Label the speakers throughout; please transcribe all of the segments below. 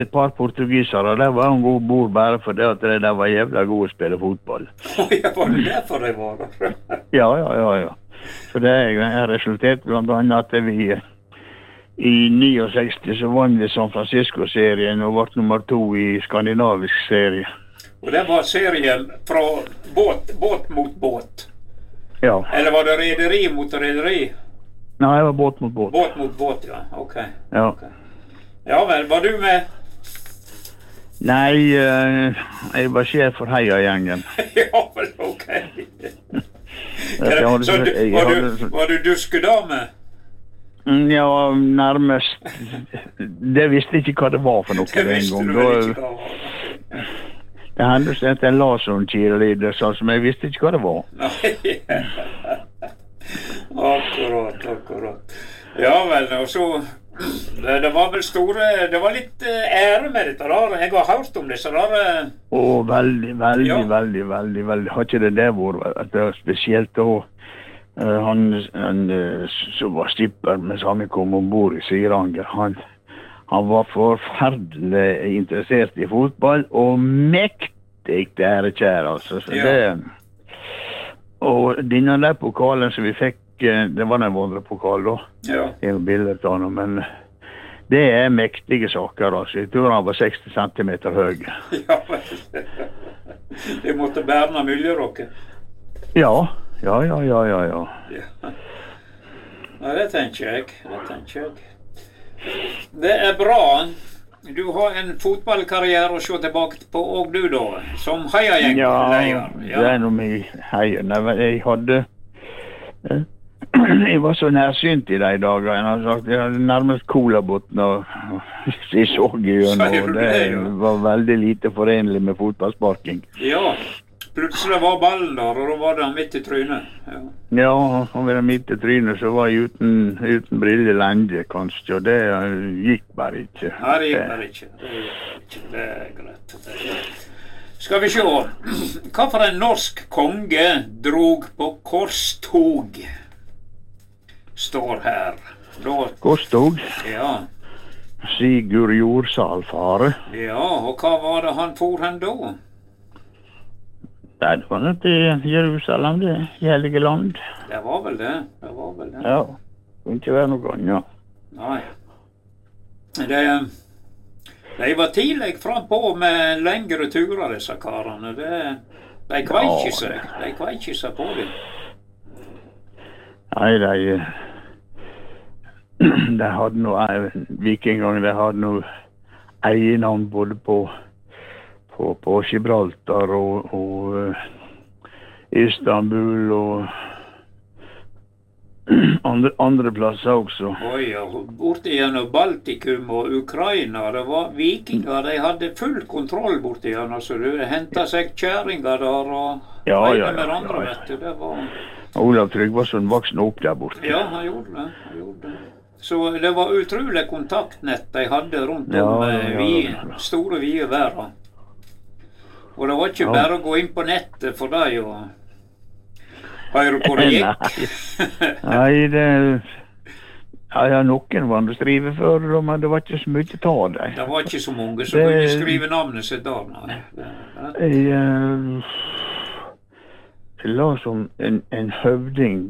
Speaker 1: et par portugisere, der var en god bord bare for det at de var jævla gode å spille fotball.
Speaker 2: Ja, var det derfor de var der?
Speaker 1: Ja. For det resulterte blant annet at vi i 69 så vann vi San Francisco-serien og ble nummer 2 i skandinavisk serie.
Speaker 2: Og det var serien fra båt mot båt?
Speaker 1: Ja.
Speaker 2: Eller var det rederi mot rederi?
Speaker 1: Nei, det var båt mot båt.
Speaker 2: Båt mot båt, ja. Ok.
Speaker 1: Ja.
Speaker 2: Okay. Ja vel, var du med?
Speaker 1: Nei, jeg var sjef for Heia-gjengen.
Speaker 2: Ja vel, ok. Så var du duskedame?
Speaker 1: Ja, nærmest. Det visste ikke hva det var for noe en gang.
Speaker 2: Det visste du vel ikke hva det var.
Speaker 1: Det hendes at jeg la sånn cheerleader, som jeg visste ikke hva det var.
Speaker 2: Nei, akkurat. Ja vel, og så det var vel det var litt ære med dette der. Jeg har hørt om disse der.
Speaker 1: Veldig. Har ikke det vært at det var spesielt da han som var skipper mens han kom ombord i Siranger. Han var forferdelig interessert i fotball og mektig ærekjær, altså. Så det, og denne der pokalen som vi fikk, det var en vandrepokal da. Ja. Det er jo bilder av noe, men det er mektige saker, altså. Jeg tror han var 60 centimeter høy.
Speaker 2: Ja, det måtte bære myljerokke.
Speaker 1: Ja.
Speaker 2: Ja, det tenker jeg. Det er bra. Du har en fotballkarriere å se tilbake på, og du da, som Heia-gjeng-leier.
Speaker 1: Ja, det er noe med Heia. Jeg var så nærsynt i de dagene. Jeg hadde nærmest colabåten og jeg så gjennom, og det var veldig lite forenlig med fotballsparking.
Speaker 2: Ja. Plutselig var ballen der, og da var det midt i trynet.
Speaker 1: Ja, han var midt i trynet, så var jeg uten briller lenge, kanskje, og det gikk bare ikke.
Speaker 2: Nei, det gikk bare ikke. Det er greit. Skal vi se. Hva for en norsk konge drog på korstog? Står her.
Speaker 1: Korstog?
Speaker 2: Ja.
Speaker 1: Sigurd Jorsalfare.
Speaker 2: Ja, og hva var det han for hen da?
Speaker 1: Det var nok til Jerusalem, det hellige land.
Speaker 2: Det var vel det.
Speaker 1: Ja, det kunne ikke være noe annet.
Speaker 2: Nei. De var tidlig frem på med lengre turer, disse karene. De kvei ikke seg på det.
Speaker 1: Nei, de hadde noe, vikingene, de hadde noe eienavn både på Gibraltar og Istanbul og andre plasser også.
Speaker 2: Ja, borte gjennom Baltikum og Ukraina, det var vikinger, de hadde full kontroll borte gjennom, så du hentet seg kjæringer der og med andre, vet du, det var...
Speaker 1: Olav Tryggvason voksen opp der borte.
Speaker 2: Ja, han gjorde det. Så det var utrolig kontaktnett de hadde rundt om store, vide verden. Og det var ikke bare å gå inn på nettet for deg og høre hvor det gikk.
Speaker 1: Nei, noen var det skrive for, men det var ikke så mye ta deg.
Speaker 2: Det var ikke så mange som kunne skrive navnet sitt der, nei.
Speaker 1: Jeg la som en høvding,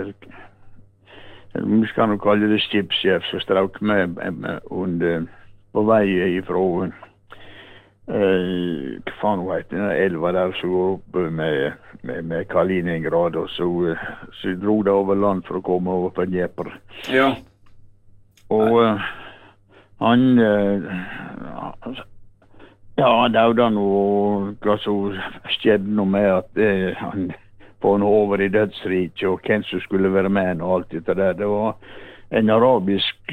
Speaker 1: vi skal nok kalle det skipssjef, som strauk med på vei ifra hva faen heter den elva der som går opp med Kaliningrad, og så dro det over land for å komme over på Dnieper.
Speaker 2: Ja.
Speaker 1: Og han døde nå, og hva så skjedde noe med at han på noe over i dødsriket, og hvem som skulle være med og alt dette der. Det var en arabisk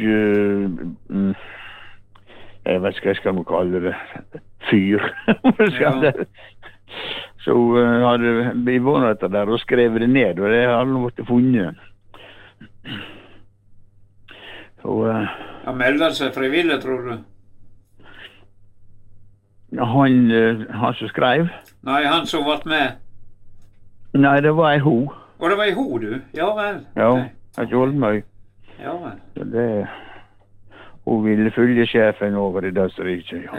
Speaker 1: jeg vet ikke hva jeg skal kalle det, fyr. Så hadde vi vært etter der og skrevet det ned, og det hadde nå vært funnet.
Speaker 2: Han melder seg frivillig, tror du?
Speaker 1: Han som skrev?
Speaker 2: Nei, han som var med?
Speaker 1: Nei, det var ei ho.
Speaker 2: Og det var ei ho, du? Ja vel.
Speaker 1: Ja, jeg holdt meg.
Speaker 2: Ja vel.
Speaker 1: Hun ville følge sjefen over i dødsriket. Ja.